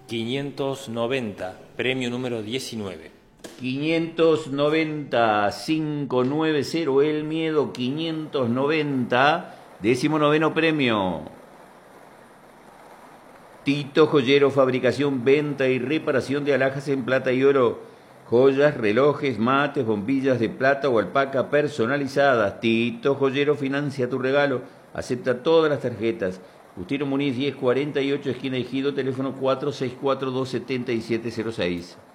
590, premio número 19. 590, 590, el miedo, 590, 19º premio. Tito Joyero, fabricación, venta y reparación de alhajas en plata y oro, joyas, relojes, mates, bombillas de plata o alpaca personalizadas. Tito Joyero financia tu regalo, acepta todas las tarjetas. Justino Muniz 1048, esquina Ejido, teléfono 464-27706.